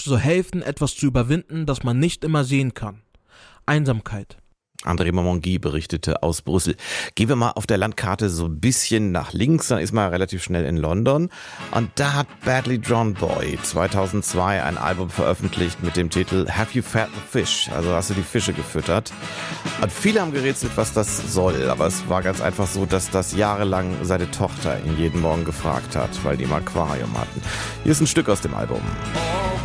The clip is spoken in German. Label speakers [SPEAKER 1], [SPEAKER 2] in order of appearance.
[SPEAKER 1] Mensch soll helfen, etwas zu überwinden, das man nicht immer sehen kann. Einsamkeit.
[SPEAKER 2] André Mamongi berichtete aus Brüssel. Gehen wir mal auf der Landkarte so ein bisschen nach links, dann ist man relativ schnell in London. Und da hat Badly Drawn Boy 2002 ein Album veröffentlicht mit dem Titel Have You Fed the Fish? Also hast du die Fische gefüttert? Und viele haben gerätselt, was das soll. Aber es war ganz einfach so, dass das jahrelang seine Tochter ihn jeden Morgen gefragt hat, weil die im Aquarium hatten. Hier ist ein Stück aus dem Album.